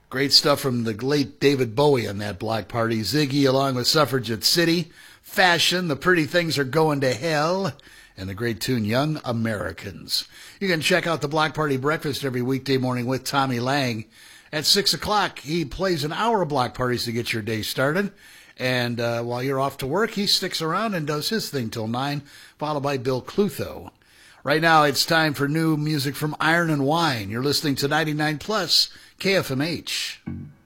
Great stuff from the late David Bowie on that block party. Ziggy along with Suffragette City. Fashion, The Pretty Things Are Going to Hell. And the great tune, Young Americans. You can check out the Block Party Breakfast every weekday morning with Tommy Lang. At 6 o'clock, he plays an hour of block parties to get your day started. And while you're off to work, he sticks around and does his thing till 9, followed by Bill Clutho. Right now, it's time for new music from Iron and Wine. You're listening to 99 Plus KFMH.